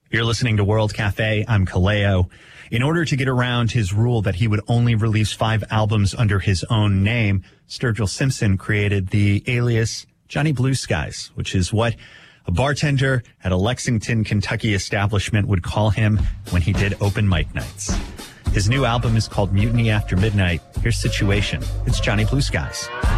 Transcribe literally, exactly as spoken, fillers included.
You're listening to World Cafe. I'm Kaleo. In order to get around his rule that he would only release five albums under his own name, Sturgill Simpson created the alias Johnny Blue Skies, which is what a bartender at a Lexington, Kentucky establishment would call him when he did open mic nights. His new album is called Mutiny After Midnight. Here's Situation. It's Johnny Blue Skies.